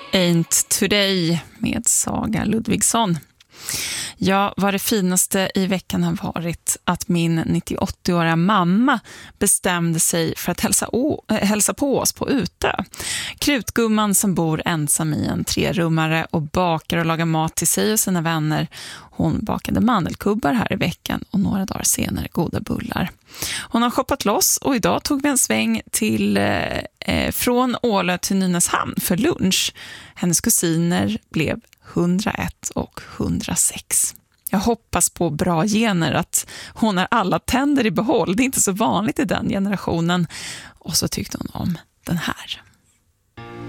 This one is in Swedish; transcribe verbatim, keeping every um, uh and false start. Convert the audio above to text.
Ain't Today med Saga Ludvigsson. Ja, vad det finaste i veckan har varit att min nittioåttaåriga mamma bestämde sig för att hälsa, å, äh, hälsa på oss på Utö. Krutgumman som bor ensam i en trerummare och bakar och lagar mat till sig och sina vänner. Hon bakade mandelkubbar här i veckan och några dagar senare goda bullar. Hon har shoppat loss och idag tog vi en sväng till, eh, från Ålö till Nynäshamn för lunch. Hennes kusiner blev hundraett och hundrasex. Jag hoppas på bra gener, att hon har alla tänder i behåll. Det är inte så vanligt i den generationen. Och så tyckte hon om den här.